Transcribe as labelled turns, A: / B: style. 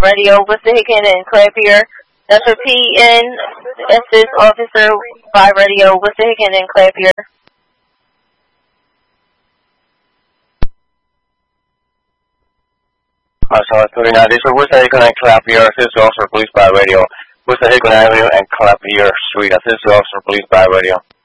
A: radio, Wissahickon and Clampier. That's repeating, assist officer by radio, Wissahickon and Clampier.
B: Solid 39, this is Wissahickon and Clampier, assist officer police by radio. Wissahickon Avenue and Clampier Street, assist officer police by radio.